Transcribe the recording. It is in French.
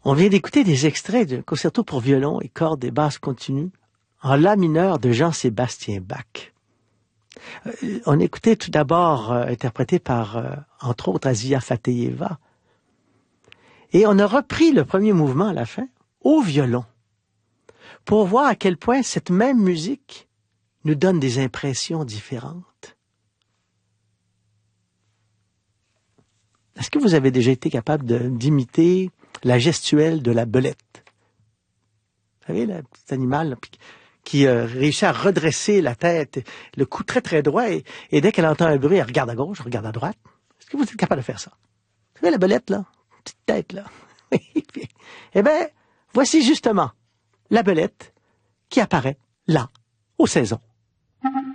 On vient d'écouter des extraits d'un concerto pour violon et cordes et basses continues en la mineur de Jean-Sébastien Bach. On écoutait tout d'abord interprété par, entre autres, Asia Fateyeva. Et on a repris le premier mouvement à la fin au violon pour voir à quel point cette même musique nous donne des impressions différentes. Est-ce que vous avez déjà été capable d'imiter la gestuelle de la belette? Vous savez, le petit animal là, qui réussit à redresser la tête, le cou très très droit, et dès qu'elle entend un bruit, elle regarde à gauche, elle regarde à droite. Est-ce que vous êtes capable de faire ça? Vous savez, la belette, là, petite tête, là. Eh bien, voici justement la belette qui apparaît là, aux saisons.